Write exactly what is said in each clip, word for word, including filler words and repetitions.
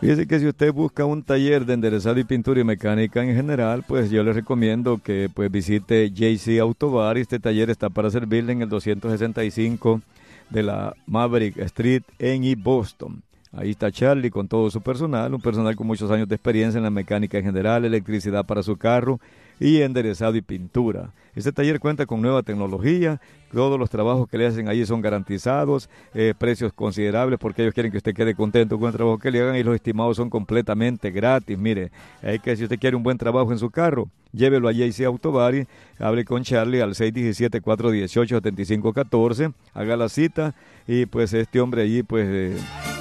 Fíjese que si usted busca un taller de enderezado y pintura y mecánica en general, pues yo le recomiendo que pues visite J C Autobar. Este taller está para servirle en el doscientos sesenta y cinco de la Maverick Street en East Boston. Ahí está Charlie con todo su personal, un personal con muchos años de experiencia en la mecánica en general, electricidad para su carro y enderezado y pintura. Este taller cuenta con nueva tecnología, todos los trabajos que le hacen allí son garantizados, eh, precios considerables porque ellos quieren que usted quede contento con el trabajo que le hagan y los estimados son completamente gratis. Mire, hay que si usted quiere un buen trabajo en su carro, llévelo a J C Autobari, hable con Charlie al seis uno siete, cuatro uno ocho, siete cinco uno cuatro, haga la cita y pues este hombre allí pues... Eh,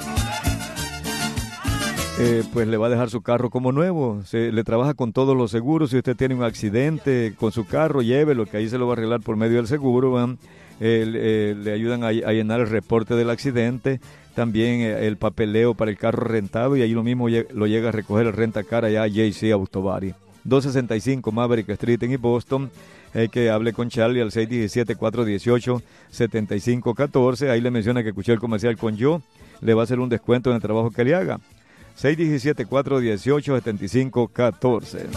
Eh, pues le va a dejar su carro como nuevo, se, le trabaja con todos los seguros. Si usted tiene un accidente con su carro, llévelo, que ahí se lo va a arreglar por medio del seguro. Eh, eh, le ayudan a, a llenar el reporte del accidente, también eh, el papeleo para el carro rentado, y ahí lo mismo lo llega a recoger el rentacar allá a J C Autobari. doscientos sesenta y cinco Maverick Street en Boston. Eh, que hable con Charlie al seis uno siete, cuatro uno ocho, siete cinco uno cuatro. Ahí le menciona que escuché el comercial con yo, le va a hacer un descuento en el trabajo que le haga. seis uno siete, cuatro uno ocho, siete cinco uno cuatro.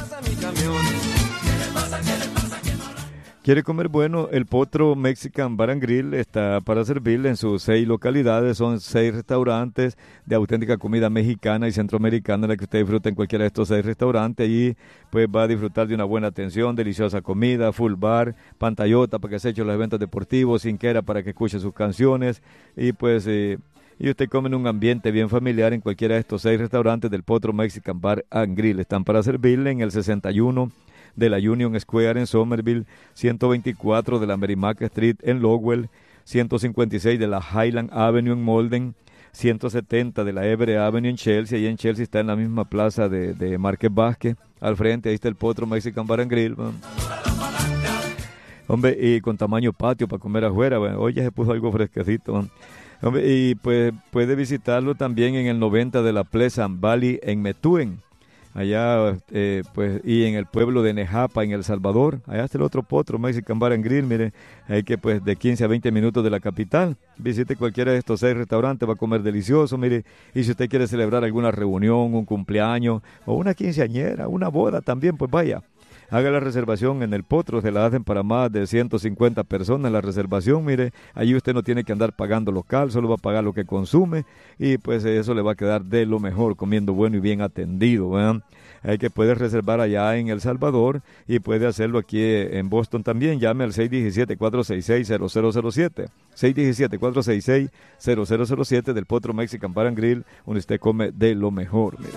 ¿Quiere comer bueno? El Potro Mexican Bar and Grill está para servirle en sus seis localidades. Son seis restaurantes de auténtica comida mexicana y centroamericana, la que usted disfruta en cualquiera de estos seis restaurantes. Allí pues va a disfrutar de una buena atención, deliciosa comida, full bar, pantallota para que se echen los eventos deportivos, cinquera para que escuche sus canciones y pues... Eh, y usted come en un ambiente bien familiar en cualquiera de estos seis restaurantes del Potro Mexican Bar and Grill. Están para servirle en el sesenta y uno de la Union Square en Somerville, ciento veinticuatro de la Merrimack Street en Lowell, ciento cincuenta y seis de la Highland Avenue en Malden, ciento setenta de la Everett Avenue en Chelsea. Ahí en Chelsea está en la misma plaza de, de Marqués Vázquez. Al frente ahí está el Potro Mexican Bar and Grill. Man. Hombre, y con tamaño patio para comer afuera. Man. Hoy ya se puso algo fresquecito. Man. Hombre, y pues puede visitarlo también en el noventa de la Pleasant Valley en Methuen, allá eh, pues y en el pueblo de Nejapa en El Salvador. Allá está el otro Potro Mexican Bar and Grill, mire, hay que pues de quince a veinte minutos de la capital. Visite cualquiera de estos seis restaurantes, va a comer delicioso, mire, y si usted quiere celebrar alguna reunión, un cumpleaños o una quinceañera, una boda también, pues vaya. Haga la reservación en el Potro, se la hacen para más de ciento cincuenta personas la reservación, mire, allí usted no tiene que andar pagando local, solo va a pagar lo que consume y pues eso le va a quedar de lo mejor, comiendo bueno y bien atendido, ¿verdad? Hay que poder reservar allá en El Salvador y puede hacerlo aquí en Boston también. Llame al seis uno siete, cuatro seis seis, cero cero cero siete, seis uno siete, cuatro seis seis, cero cero cero siete del Potro Mexican Bar and Grill, donde usted come de lo mejor, mire.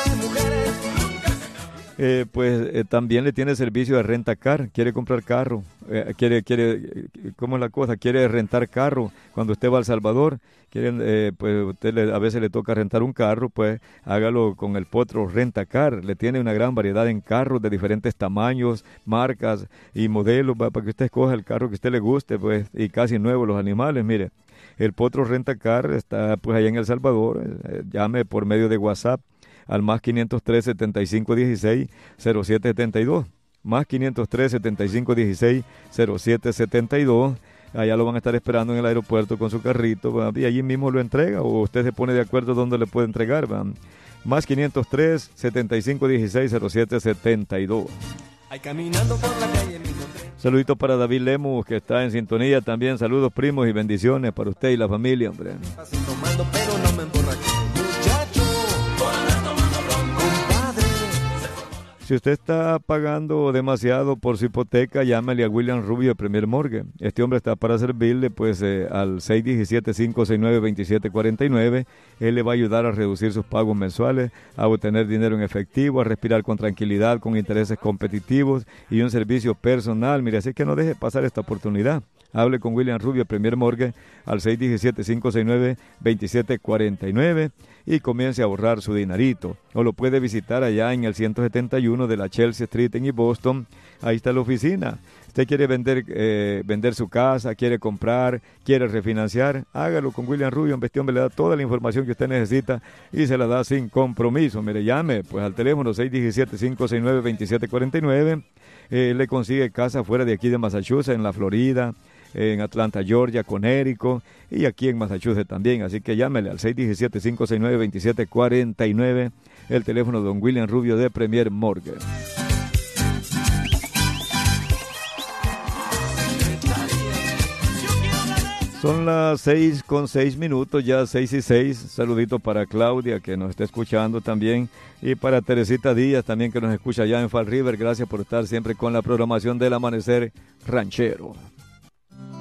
Eh, pues eh, también le tiene servicio de renta car, quiere comprar carro, eh, quiere, quiere, ¿cómo es la cosa? Quiere rentar carro cuando usted va a El Salvador, quiere, eh, pues usted le, a veces le toca rentar un carro, pues hágalo con el Potro Renta Car, le tiene una gran variedad en carros de diferentes tamaños, marcas y modelos, ¿va? Para que usted escoja el carro que a usted le guste, pues, y casi nuevos los animales, mire. El Potro Renta Car está pues allá en El Salvador, eh, llame por medio de WhatsApp al más quinientos tres, setenta y cinco dieciséis, cero siete setenta y dos, más quinientos tres, setenta y cinco dieciséis, cero siete setenta y dos. Allá lo van a estar esperando en el aeropuerto con su carrito, ¿va? Y allí mismo lo entrega o usted se pone de acuerdo dónde le puede entregar, ¿va? Más quinientos tres, setenta y cinco dieciséis, cero siete setenta y dos. Ay, caminando por la calle me encontré. Saludito para David Lemus, que está en sintonía también. Saludos, primos, y bendiciones para usted y la familia, hombre. Tomando, pero no me emborraché. Si usted está pagando demasiado por su hipoteca, llámale a William Rubio de Premier Morgue. Este hombre está para servirle pues eh, al seis uno siete, cinco seis nueve, dos siete cuatro nueve. Él le va a ayudar a reducir sus pagos mensuales, a obtener dinero en efectivo, a respirar con tranquilidad, con intereses competitivos y un servicio personal. Mire, así que no deje pasar esta oportunidad. Hable con William Rubio de Premier Morgue al seis uno siete, cinco seis nueve, dos siete cuatro nueve y comience a ahorrar su dinerito. O lo puede visitar allá en el ciento setenta y uno de la Chelsea Street en Boston. Ahí está la oficina. usted quiere vender, eh, vender su casa, quiere comprar, quiere refinanciar, hágalo con William Rubio. En Bestia Hombre le da toda la información que usted necesita y se la da sin compromiso. Mire, llame pues al teléfono seis uno siete, cinco seis nueve, dos siete cuatro nueve. Eh, le consigue casa fuera de aquí de Massachusetts, en la Florida, en Atlanta, Georgia, Connecticut y aquí en Massachusetts también. Así que llámele al seis uno siete, cinco seis nueve, dos siete cuatro nueve, el teléfono de don William Rubio de Premier Mortgage. Son las seis con seis minutos, ya seis y seis. Saludito para Claudia, que nos está escuchando también, y para Teresita Díaz también, que nos escucha allá en Fall River. Gracias por estar siempre con la programación del Amanecer Ranchero.